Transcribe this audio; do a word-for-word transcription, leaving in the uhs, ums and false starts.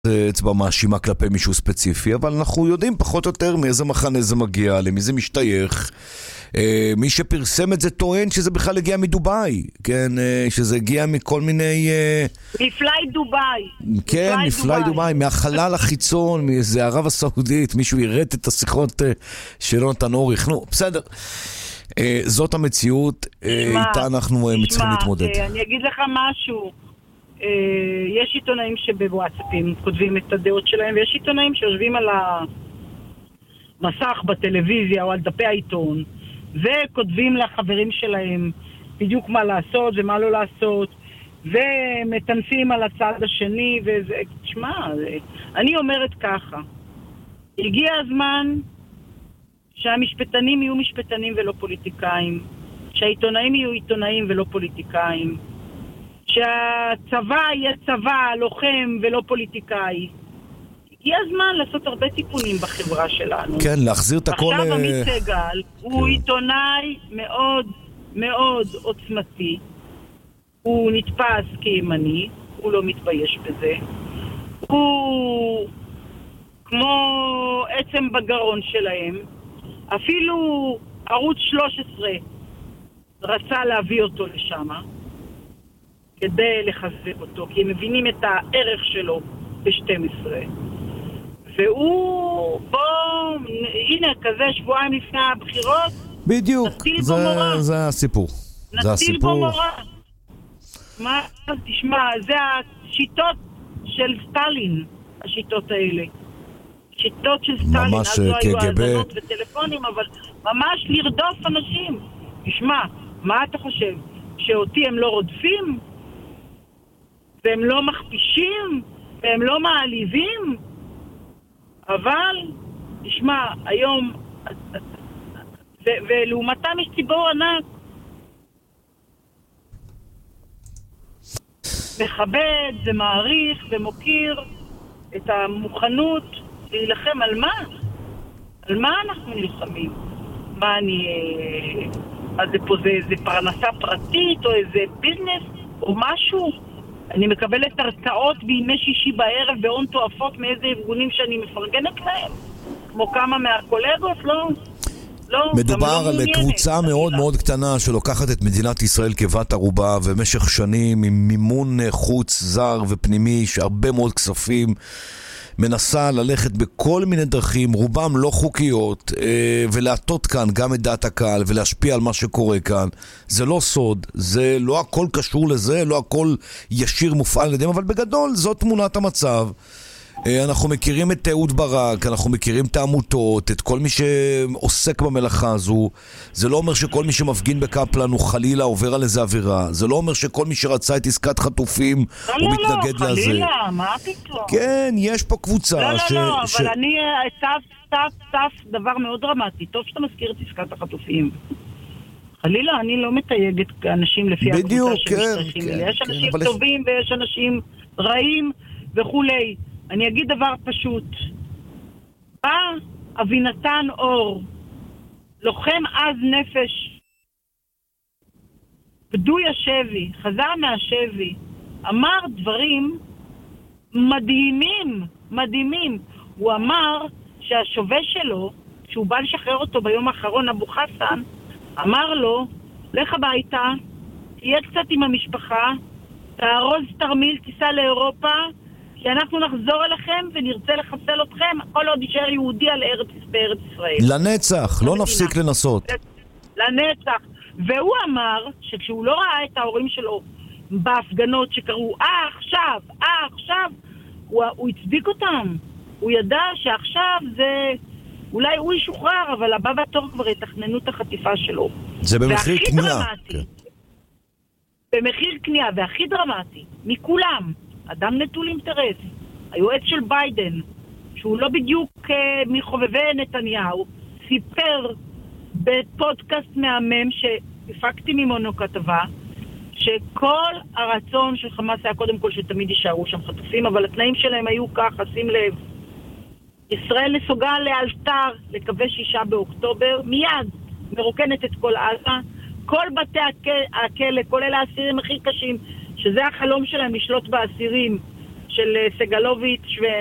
אצבע מאשימה כלפי מישהו ספציפי, אבל אנחנו יודעים פחות או יותר מאיזה מחנה זה מגיע, למי זה משתייך. מי שפרסם את זה טוען שזה בכלל הגיע מדובאי, כן, שזה הגיע מכל מיני... מפליי דובאי. כן, מפליי דובאי, מהחלל החיצון, מאיזה ערב הסעודית, מישהו יראת את השיחות של יונתן אוריך. נו, בסדר. זאת המציאות, איתה אנחנו צריכים להתמודד. אני אגיד לך משהו. יש עיתונאים שבוואטסאפים כותבים את הדעות שלהם, ויש עיתונאים שיושבים על המסך בטלוויזיה או על דפי העיתון וכותבים לחברים שלהם בדיוק מה לעשות ומה לא לעשות, ומתנסים על הצד השני. וזה, תשמע, אני אומרת ככה, הגיע הזמן שהמשפטנים יהיו משפטנים ולא פוליטיקאים, שהעיתונאים יהיו עיתונאים ולא פוליטיקאים, שהצבא יהיה צבא, לוחם ולא פוליטיקאי. הגיע הזמן לעשות הרבה תיקונים בחברה שלנו. כן, להחזיר את הכל... עכשיו עמית סגל הוא עיתונאי מאוד מאוד עוצמתי. הוא נתפס כימני, הוא לא מתבייש בזה. הוא כמו עצם בגרון שלהם. אפילו ערוץ שלוש עשרה רצה להביא אותו לשם כדי לחזק אותו, כי הם מבינים את הערך שלו ב-שתים עשרה. והוא, בוא, הנה, כזה שבועיים לפני הבחירות, בדיוק, נטיל זה, בו מורה. זה הסיפור. זה נטיל הסיפור. בו מורה. מה, תשמע, זה השיטות של סטלין, השיטות האלה. שיטות של סטלין, ממש אז לא היו קג"ב. האזנות וטלפונים, אבל ממש לרדוף אנשים. תשמע, מה אתה חושב? שאותי הם לא רודפים? והם לא מכפישים? והם לא מעליבים? אבל, תשמע, היום, ו- ולעומתם יש ציבור ענק. מכבד ומעריך ומוקיר את המוכנות להילחם על מה? על מה אנחנו נלחמים? מה אני... אז זה פה זה איזה פרנסה פרטית או איזה ביזנס או משהו? אני מקבלת הרצאות בימי שישי בערב בהון תועפות מאיזה ארגונים שאני מפרגנת להם? כמו כמה מהקולגות? לא. לא, מדובר לא על מעוניינת. קבוצה מאוד מאוד קטנה שלוקחת את מדינת ישראל כבת ערובה, ובמשך שנים עם מימון חוץ זר ופנימי שהרבה מאוד כספים מנסה ללכת בכל מיני דרכים, רובם לא חוקיות, ולהטות כאן גם את דעת הקהל ולהשפיע על מה שקורה כאן. זה לא סוד, זה לא הכל קשור לזה, לא הכל ישיר מופעל על ידיהם, אבל בגדול זאת תמונת המצב. אנחנו מכירים את אהוד ברק, אנחנו מכירים את העמותות, את כל מי שעוסק במלאכה הזו. זה לא אומר שכל מי שמפגין בקפלן הוא חלילה עובר על איזה עבירה. זה לא אומר שכל מי שרצה את עסקת חטופים לא, הוא לא, מתנגד לא, לזה. חלילה, מה פתאום? כן, יש פה קבוצה לא, ש... לא, לא, ש... אבל אני צף, צף, צף דבר מאוד דרמטי. טוב שאתה מזכיר את עסקת החטופים. חלילה, אני לא מתייגת אנשים לפי בדיוק, הקבוצה כן, שמשתייכים כן, אליה. יש כן, אנשים אבל טובים ויש אנשים רעים וכולי. אני אגיד דבר פשוט. בא אבינתן אור, לוחם עז נפש, בדוי השבי, חזר מהשבי, אמר דברים מדהימים, מדהימים. הוא אמר שהשווה שלו, שהוא בא לשחרר אותו ביום האחרון, אבו חסן, אמר לו, לך הביתה, תהיה קצת עם המשפחה, תארוז תרמיל, תיסע לאירופה, כי אנחנו נחזור אליכם ונרצה לחסל אתכם, כל עוד יישאר יהודי על ארץ, בארץ ישראל. לנצח, לא נפסיק לנסות. לנצח. והוא אמר שכשהוא לא ראה את ההורים שלו בהפגנות שקראו, אה עכשיו, אה עכשיו, הוא, הוא הצדיק אותם. הוא ידע שעכשיו זה, אולי הוא ישוחרר, אבל הבא בתור כבר יתכננו את החטיפה שלו. זה במחיר קנייה. כן. במחיר קנייה, והכי דרמטי, מכולם, אדם נטול אינטרס, היועץ של ביידן, שהוא לא בדיוק uh, מחובבי נתניהו, סיפר בפודקאסט מהמם שהפקתי ממנו כתבה, שכל הרצון של חמאס היה קודם כל שתמיד יישארו שם חטופים, אבל התנאים שלהם היו ככה, שים לב, ישראל נסוגה לאלתר לקווי שישה באוקטובר, מיד מרוקנת את כל עזה, כל בתי הכלא, הכלא, כל אלה האסירים הכי קשים, שזה החלום שלהם לשלוט באסירים, של סגלוביץ'